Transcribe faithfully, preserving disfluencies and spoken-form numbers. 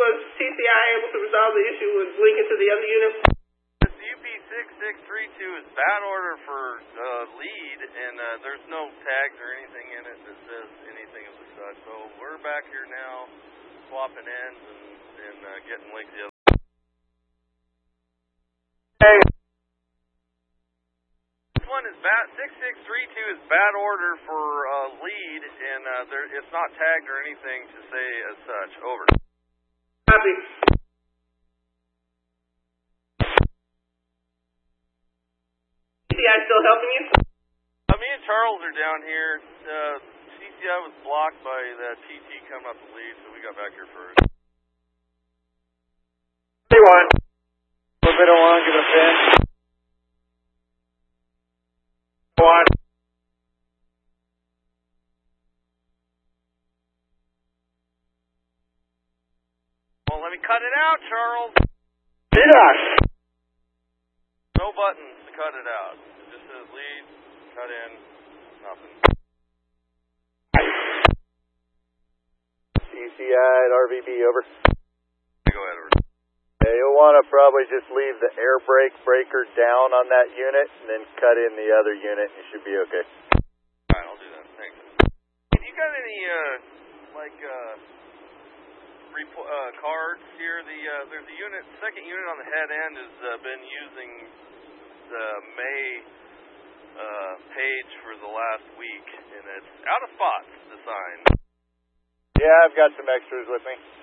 was T C I able to resolve the issue with linking to the other unit? This U P six six three two is bad order for uh, lead, and uh, there's no tags or anything in it that says anything of the such. So we're back here now, swapping ends and, and uh, getting linked to the other. Hey. This one is bad. six six three two is bad order for uh, lead, and uh, there, it's not tagged or anything to say as such. Over. Copy. T C I still helping you? Uh, me and Charles are down here. Uh, C C I was blocked by that T T coming up the lead, so we got back here first. Hey, one. A little bit of one, give it a pin. One. Well, let me cut it out, Charles. Yeah. No buttons to cut it out. It just says lead, cut in, nothing. C C I at R V B, over. Go ahead, over. Yeah, you'll want to probably just leave the air brake breaker down on that unit and then cut in the other unit and you should be okay. Alright, I'll do that. Thanks. Have you got any, uh, like, uh, repo- uh, cards here? The, uh, there's a unit, second unit on the head end has uh, been using the May, uh, page for the last week, and it's out of spots, the sign. Yeah, I've got some extras with me.